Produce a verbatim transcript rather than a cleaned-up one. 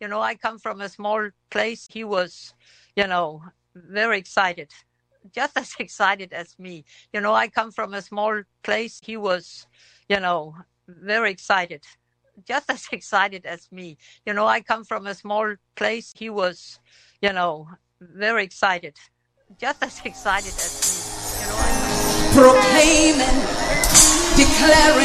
You know, I come from a small place. He was, you know, very excited, just as excited as me. You know, I come from a small place. He was, you know, very excited, just as excited as me. You know, I come from a small place. He was, you know, very excited, just as excited as me. You know, I come- proclaiming, declaring.